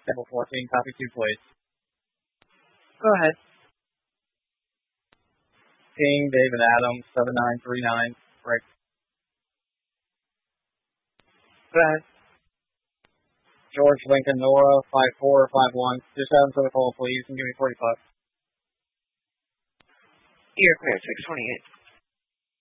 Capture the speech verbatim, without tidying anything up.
Level fourteen, copy two, please. Go ahead. King, David Adams, seven nine three nine, break. Go ahead. George Lincoln, Nora, five four five one. Just have him to the call, please, and give me forty-five. You're clear, six twenty-eight.